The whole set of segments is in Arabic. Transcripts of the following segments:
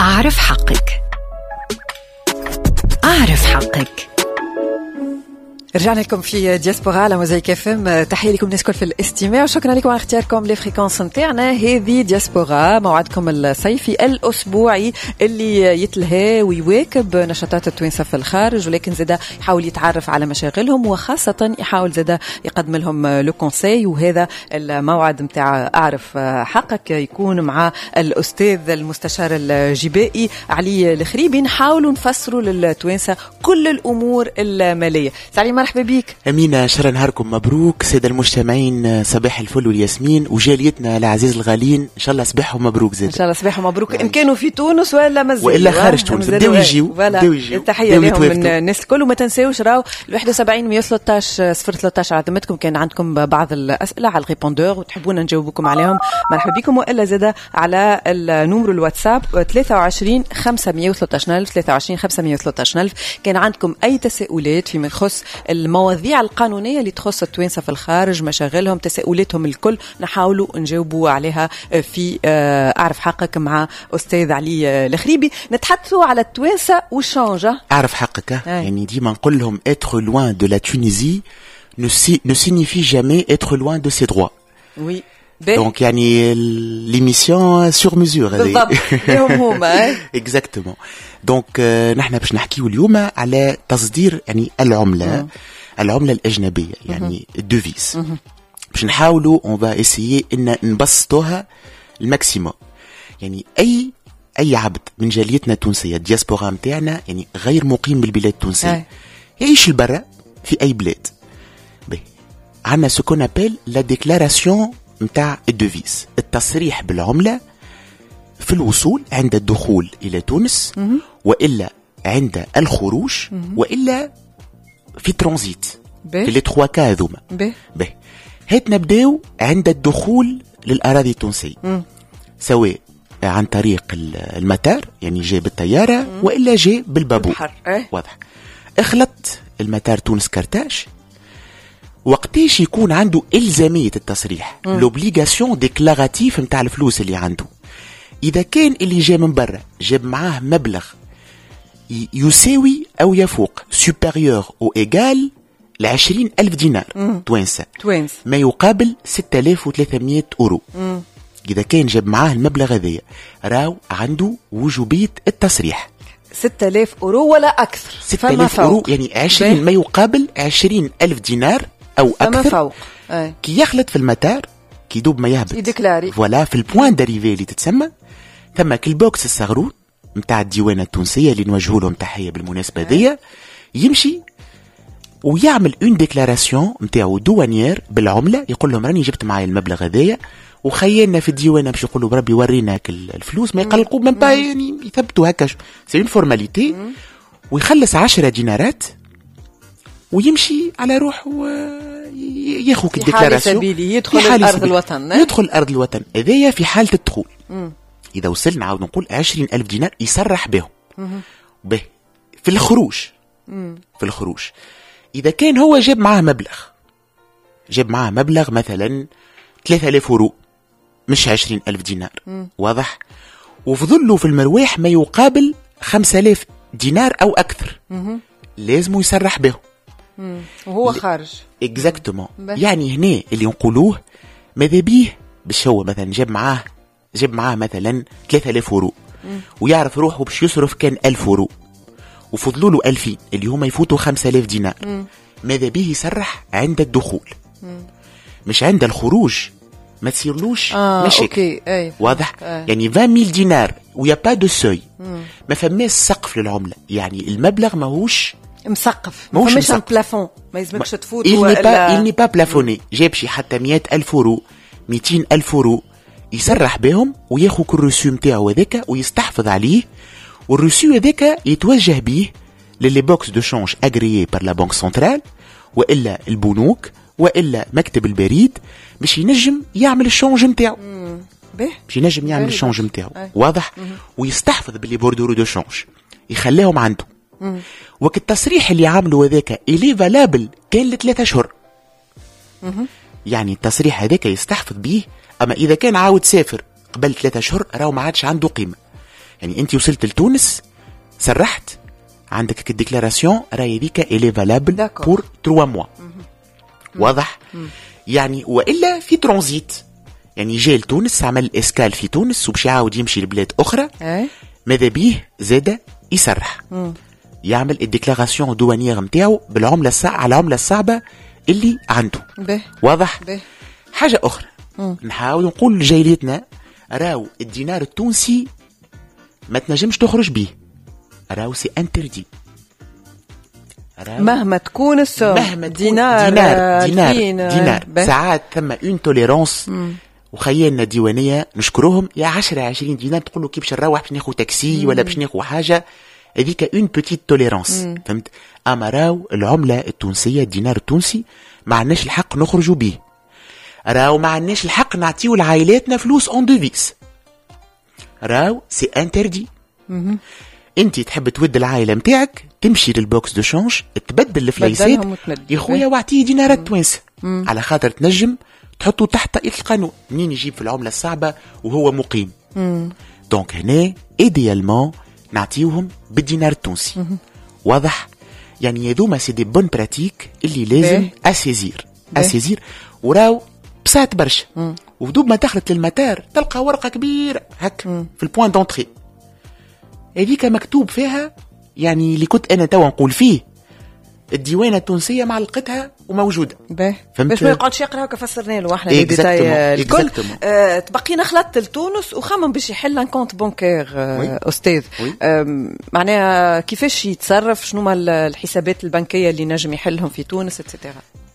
أعرف حقك. أعرف حقك. رجعنا لكم في دياسبورا على موزايك اف ام. تحيه لكم الناس الكل في الاستماع وشكرا لكم على اختياركم لي فريكونس نتاعنا. هذه دياسبورا موعدكم الصيفي الاسبوعي اللي يتلهى ويواكب نشاطات التوانسه في الخارج، ولكن زاده يحاول يتعرف على مشاغلهم وخاصه يحاول زاده يقدم لهم لو كونساي. وهذا الموعد نتاع اعرف حقك يكون مع الاستاذ المستشار الجبائي علي الخريبي. نحاولوا نفسروا للتوانسه كل الامور الماليه. سلام مرحبا بك. أمينة، شر نهاركم مبروك سادة المجتمعين، صباح الفل والياسمين وجاليتنا العزيز الغالين، إن شاء الله صباحهم مبروك زاد. إن شاء الله صباحهم مبروك. إن كانوا في تونس ولا مازال وإلا خارج تونس بداو يجيو. تحية لهم من الناس الكل. وما تنساوش راو 71 113 013 على ذمتكم. كان عندكم بعض الأسئلة على الريبوندور وتحبونا نجاوبكم عليهم، مرحبا بكم. وإلا زاد على النمر الواتساب 23 513 23 513. كان عندكم أي تساؤلات فيما يخص المواضيع القانونية اللي تخص التوانسة في الخارج، مشاغلهم، تساؤلاتهم الكل، نحاولوا نجاوبوا عليها في أعرف حقك مع أستاذ علي الخريبي. نتحدثوا على التوانسة والشانجة. أعرف حقك يعني ديما نقول لهم être loin de la Tunisie ne signifie jamais être loin de ses droits. Oui. Donc يعني l'émission sur mesure بالضبط. هما exactement. Donc نحن باش نحكيو اليوم على تصدير يعني العملة الأجنبية، يعني الدوفيس. باش نحاولوا on va essayer إن نبسطوها الماكسيموم. يعني أي عبد من جاليتنا التونسية الدياسبورا متاعنا يعني غير مقيم بالبلاد التونسية يعيش البرة في أي بلاد، عنا ce qu'on appelle la déclaration متاع الدوفيس، التصريح بالعملة في الوصول عند الدخول إلى تونس، وإلا عند الخروج، وإلا في ترانزيت، في لي تخوا كا هذوما. هات نبداو عند الدخول للأراضي التونسية، سواء عن طريق المطار يعني جاي بالطيارة، وإلا جاي بالبابور. واضح. اخلط المطار تونس كرتاج. وقتاش يكون عنده إلزامية التصريح، لوبليغاسيون ديكلاراتيف متاع الفلوس اللي عنده. إذا كان اللي جاء من برا جاب معاه مبلغ يساوي أو يفوق supérieur أو إيجال ل20,000 دينار توانسة، ما يقابل 6300 أورو. إذا كان جاب معاه المبلغ هذايا راو عنده وجوبية التصريح. 6000 أورو ولا أكثر؟ 6000 أورو يعني 20 ما يقابل 20,000 دينار أو أكثر. كي يخلط في المطار كي دوب ما يهبط يديكلاري فوالا في البوان داريفي اللي تتسمى ثم كالبوكس الصغرون متاع الديوانة التونسية اللي نوجهوا لهم تحية بالمناسبة دي، يمشي ويعمل اون ديكلاراسيون متاعو دوانيير بالعملة، يقول لهم راني جبت معايا المبلغ هذايا وخيلنا في الديوانة باش يقولوا بربي وريناك الفلوس، ما يقلقوا من با يعني يثبتوا هكا سي اون فورماليتي، ويخلص 10 دينارات ويمشي على روحه ياخذ الديكلاراسيون، يدخل أرض الوطن. يدخل أرض الوطن هذايا في حالة الدخول. إذا وصلنا عاود نقول 20,000 دينار يصرح بهم. به في الخروج في الخروج إذا كان هو جاب معاه مبلغ مثلا 3000 أورو مش 20,000 دينار، واضح، وفضله في المرواح ما يقابل 5000 دينار أو أكثر، لازم يصرح بهم وهو خارج. اكزاكتومون. يعني هنا اللي نقولوه ماذا بيه باش هو مثلا جاب معاه مثلا 3000 أورو ويعرف روحه باش يصرف كان 1000 أورو وفضلوا له 2000 اللي هما يفوتوا 5000 دينار، ماذا بيه يصرح عند الدخول مش عند الخروج، ما تصيرلوش مشاكل. واضح. يعني 20,000 دينار ويا با دو سوي، ما فماش سقف للعملة، يعني المبلغ ماهوش مسقف، ما فماش بلافون، ما يلزمكش تفوت. il n'est pas plafonné. جاب شي حتى 100,000 أورو 200,000 أورو يصرح بهم وياخو كل الرسوم متاعو هذاك ويستحفظ عليه، والرسوم هذاك يتوجه به للي بوكس دو شانج اغريي بار لا بنك سنترال، والا البنوك، والا مكتب البريد، باش ينجم يعمل الشانج نتاعو. باش ينجم يعمل الشانج نتاعو، واضح. ويستحفظ باللي بوردورو دو شانج يخليهم عنده. وقت التصريح اللي عامله هذاك إلي فالابل كان ل3 أشهر، يعني التصريح هذاك يستحفظ به. أما إذا كان عاود سافر قبل 3 أشهر راهو ما عادش عنده قيمة. يعني انت وصلت لتونس سرحت عندك الديكلاراسيون راهي ذيك الي فالابل بور 3 موا. واضح؟ يعني والا في ترانزيت، يعني جاي لتونس عمل اسكال في تونس وباش يعاود يمشي لبلاد اخرى، ماذا بيه زاد يسرح يعمل الديكلاراسيون دوانيير نتاعو بالعمله على العمله الصعبه اللي عنده. واضح؟ حاجه اخرى نحاول نقول لجايلتنا راو الدينار التونسي ما تنجمش تخرج به، راو سي انتردي مهما تكون السوم. دينار ساعات ثم اون توليرانس. وخيالنا ديوانيه نشكروهم يا 10-20 دينار تقول له كي باش نروح باش ناخذ تاكسي ولا باش ناخذ حاجه، هذيك اون بوتيت توليرانس. فهمت؟ اما راو العمله التونسيه الدينار التونسي ما عندناش الحق نخرجوا به، راو ما عندناش الحق نعطيو لعائلاتنا فلوس اون دوفيس، راو سي انتردي. انت تحب تود العائله نتاعك تمشي للبوكس دو شانج تبدل الفليسات يا خويا واعطيه دينارات توانسه على خاطر تنجم تحطه تحت طائله القانون. منين يجيب في العمله الصعبه وهو مقيم؟ دونك هنا ايديالمون نعطيوهم بالدينار التونسي. واضح؟ يعني هذوما سي دي بون براتيك اللي لازم اسيزير وراو بسات برشا. ودوب ما دخلت للمطار تلقى ورقه كبيره هك في البوان دونتري، هذيك مكتوب فيها يعني اللي كنت انا توا نقول فيه الديوانه التونسيه مع لقيتها وموجوده. باش ما يقعدش يقرا كفسرنا له احنا الديتاي الكل. تبقينا خلطت لتونس وخمم باش يحل ان كونت بانكير. استاذ معناها كيفاش يتصرف، شنو هما الحسابات البنكيه اللي نجم يحلهم في تونس اتسيتيرا؟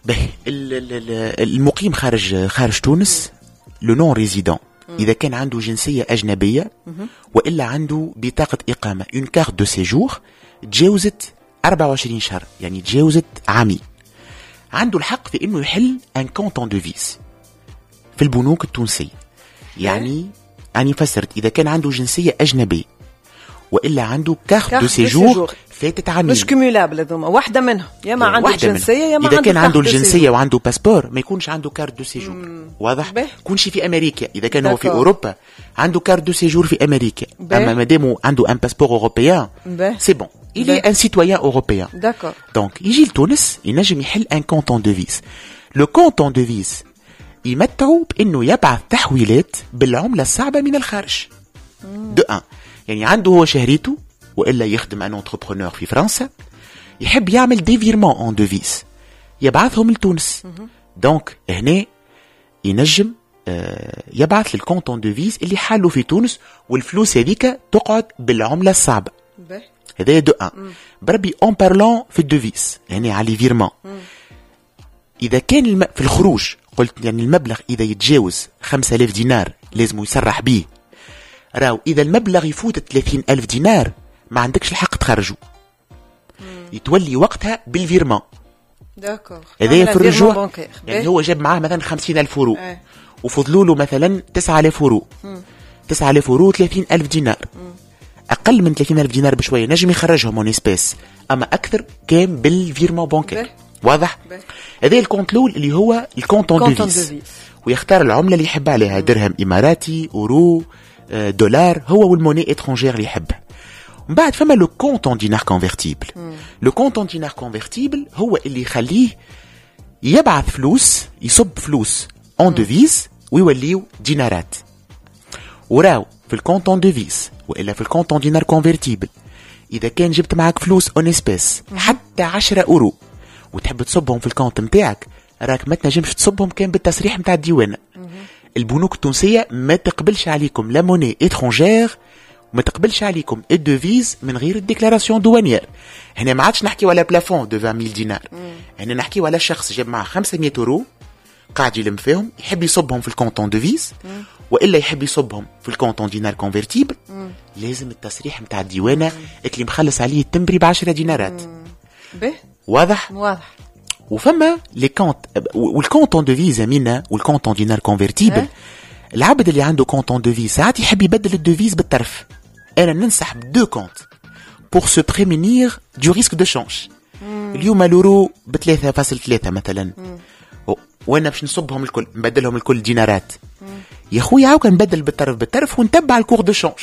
المقيم خارج تونس لو نون ريزيدون إذا كان عنده جنسية أجنبية وإلا عنده بطاقة إقامة اون كارت دو سيجور تجاوزت 24 شهر، يعني تجاوزت عامين، عنده الحق في إنه يحل ان كونتون دو فيز في البنوك التونسية. يعني فسرت إذا كان عنده جنسية أجنبية وإلا عنده كارت دو سيجور فاتت عامين مش كوميولابل، هذوما واحدة منهم، يا ما عنده جنسية يا ما إذا كان عنده الجنسية وعنده باسبور ما يكونش عنده كارت دو سيجور. واضح؟ كونش في أمريكا، إذا كان هو في أوروبا عنده كارت دو سيجور في أمريكا. أما مادامو عنده ان باسبور أوروبيان سي بون il est un citoyen européen. D'accord. Donc يجي لتونس ينجم يحل ان كونتون دو فيز. لو كونتون دو فيز يمتعوا بانه يبعث تحويلات بالعمله الصعبه من الخارج. دو ان يعني عنده هو شهريته والا يخدم ان انتربرونور في فرنسا يحب يعمل دي فيرمون اون دوفيس يبعثهم لتونس. دونك هنا ينجم يبعث للكونتون دوفيس اللي حاله في تونس والفلوس هذيك تقعد بالعمله الصعبه. هذا دو ان. بربي اون بارلون في الدوفيس يعني على فيرمون. اذا كان في الخروج قلت يعني المبلغ اذا يتجاوز 5000 دينار لازم يسرح به. راو اذا المبلغ يفوت 30,000 دينار ما عندكش الحق تخرجه، يتولي وقتها بالفيرمون. داكور. هذا في الرجوع يعني هو جاب معاه مثلا 50,000 يورو وفضلوا له مثلا 9,000 يورو. 9,000 يورو 30,000 دينار. اقل من 30,000 دينار بشويه نجم يخرجهم اون اسبيس، اما اكثر كان بالفيرمون بانكير. واضح؟ هذا الكونتلول اللي هو الكونتون دوفيس ويختار العمله اللي يحب عليها، درهم اماراتي، اورو، دولار، هو والموني اترونجير اللي يحبها. ومن بعد فما لو كونتون دينار كونفرتيبل. لو كونتون دينار كونفرتيبل هو اللي يخليه يبعث فلوس، يصب فلوس اون دوفيس ويوليو دينارات. وراو في الكونتون دوفيس والا في الكونتون دينار كونفرتيبل اذا كان جبت معك فلوس اون اسبيس حتى 10 اورو وتحب تصبهم في الكونت نتاعك راك ما تنجمش تصبهم كان بالتصريح نتاع الديوانه. البنوك التونسيه ما تقبلش عليكم لا موني اترونجير وما تقبلش عليكم الدوفيز من غير الديكلاراسيون دوانيير. هنا ما عادش نحكيو على بلافون دو 20,000 دينار، هنا نحكيو على شخص جاب معاه 500 اورو قاعد يلم فيهم يحب يصبهم في الكونتون دوفيز والا يحب يصبهم في الكونتون دينار كونفرتيبل. لازم التصريح نتاع الديوانه اللي مخلص عليه التمبري ب10 دينارات. واضح؟ واضح. وفما لي كونت والكونتون دو فيزا منا والكونتون دينار كونفرتيبل. العبد اللي عنده كونتون دو فيز ساعات يحب يبدل الدوفيز بالطرف. انا ننصح بدو كونت بور سو بريمينير دو ريسك دو شانج. اليوم اليورو ب3.3 مثلا وانا باش نصبهم الكل نبدلهم الكل دينارات. يا خويا عاوك نبدل بالطرف ونتبع الكور دو شانج.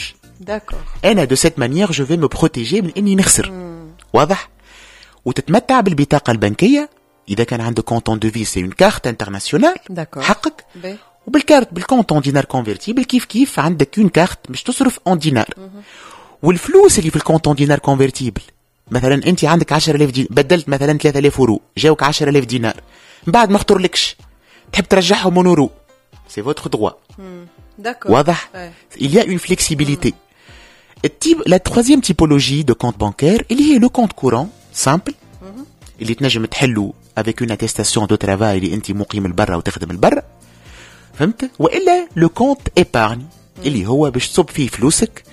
داكور. انا دو سيت مانيير جو في مو بروتيجي من اني نخسر. واضح. وتتمتع بالبطاقه البنكيه اذا كان عندك كونتون دو في سي اون كارت انترناسيونال حقك. وبالكارت بالكونتون دينار كونفرتيبل كيف عندك اون كارت باش تصرف اون دينار. والفلوس اللي في الكونتون دينار كونفرتيبل مثلا انت عندك 10000 دينار بدلت مثلا 3000 اورو جاوك 10000 دينار من بعد ما اخترلكش تحب ترجعهم من اورو سي فوتر دروا. واضح. il y a une flexibilité. la troisième typologie de compte bancaire اللي هي le compte courant simple اللي تنجم تحلو avec une attestation de travail اللي انت مقيم البرة وتخدم البرة فهمت. والا le compte épargne اللي هو باش تصب فيه فلوسك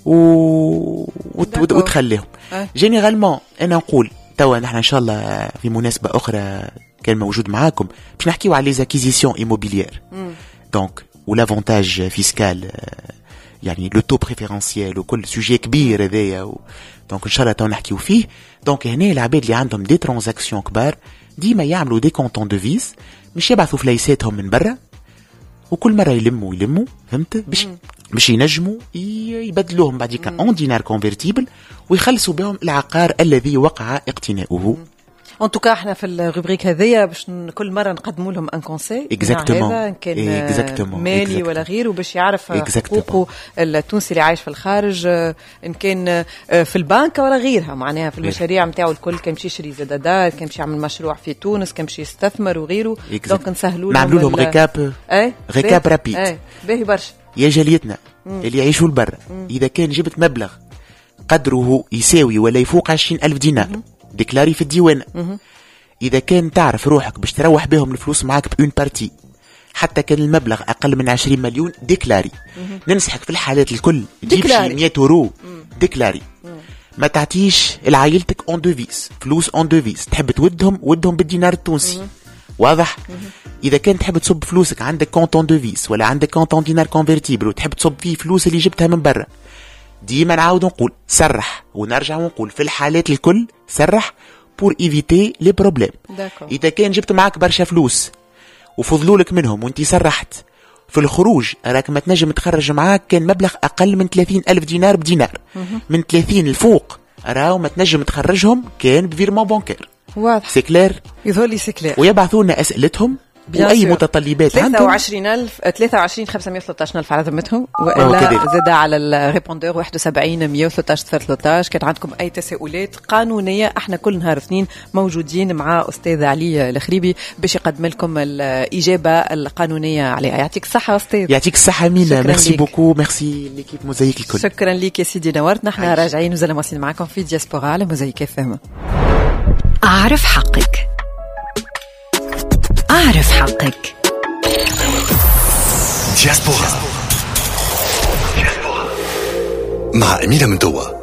وتخليهم. جينيرالمون انا نقول توا نحن ان شاء الله في مناسبه اخرى كان موجود معاكم باش نحكيو على لي اكيزيسيون ايموبيليير دونك ولافونتاج فيسكال يعني لو تو بريفيرونسيال وكل سوجي كبير هذايا دونك ان شاء الله تو نحكيو فيه. دونك هنا العباد اللي عندهم دي ترانزاكسيون كبار ديما يعملوا دي كونتون دو فيز مش يبعثوا فليساتهم من برا وكل مره يلموا فهمت باش ينجموا يبدلوهم بعديك اون دينار كونفرتيبل ويخلصوا بهم العقار الذي وقع اقتناؤه. ان توكا احنا في الروبريك هذيا باش كل مره نقدموا لهم ان كونساي هذا كان مالي ولا غيره باش يعرف حقوقه التونسي اللي عايش في الخارج ان كان في البنك ولا غيرها معناها في المشاريع نتاعو الكل كان يمشي يشري زدادات كان يمشي يعمل مشروع في تونس كان يمشي يستثمر وغيره. دونك نسهلوا لهم نعملوا لهم ريكاب رابيد باهي برشا يا جاليتنا اللي يعيشوا البر. اذا كان جبت مبلغ قدره يساوي ولا يفوق 20,000 دينار ديكلاري في الديوان. إذا كان تعرف روحك باش تروح بهم الفلوس معاك بأون بارتي حتى كان المبلغ أقل من 20 مليون ديكلاري. ننصحك في الحالات الكل جيب شي 100 أورو ديكلاري. ما تعطيش لعائلتك اون دوفيس فلوس اون دوفيس تحب ودهم بالدينار التونسي. واضح. إذا كان تحب تصب فلوسك عندك كونتون دوفيس ولا عندك كونتون دينار كونفرتيبل وتحب تصب فيه فلوس اللي جبتها من برا ديما نعاود نقول سرح ونرجع ونقول في الحالات الكل سرح pour éviter les problèmes. إذا كان جبت معك برشا فلوس وفضلولك منهم وانتي سرحت في الخروج راك ما تنجم تخرج معاك كان مبلغ أقل من 30,000 دينار بدينار من 30 الفوق راو ما تنجم تخرجهم كان بفيرمون بانكير. واضح سي كلير يظهر لي سي كلير. ويبعثونا أسئلتهم واي متطلبات عندهم 23,000 على ذمتهم والا زاد على الريبوندور 71 113 13. كان عندكم اي تساؤلات قانونيه احنا كل نهار اثنين موجودين مع استاذ علي الخريبي باش يقدم لكم الاجابه القانونيه عليها. يعطيك الصحه استاذ. يعطيك الصحه مينا. ميرسي بوكو ميرسي ليكيب موزايك الكل. شكرا ليك يا سيدي نورتنا. احنا راجعين وزال مواصلين معكم في دياسبورا على موزايك FM. أعرف حقك أعرف حقك. دياسبورا مع أميرة مندوة.